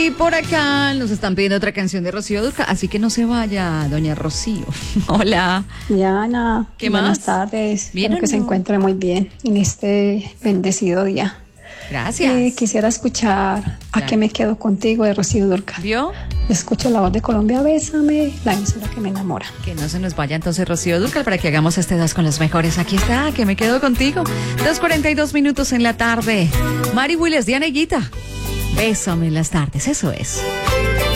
Y por acá nos están pidiendo otra canción de Rocío Dúrcal, así que no se vaya, doña Rocío. Hola. Diana, ¿Qué buenas más? tardes. ¿Bien Espero o que se no? encuentre muy bien en este bendecido día. Gracias. Quisiera escuchar ¿A qué me quedo contigo? De Rocío Dúrcal. ¿Vio? Escucho la voz de Colombia, Bésame, la emisora que me enamora. Que no se nos vaya entonces Rocío Dúrcal para que hagamos este 2 con los mejores. Aquí está, que me quedo contigo. 2:42 en la tarde. Mari Willis, Diana Higuita. Bésame en las tardes, eso es.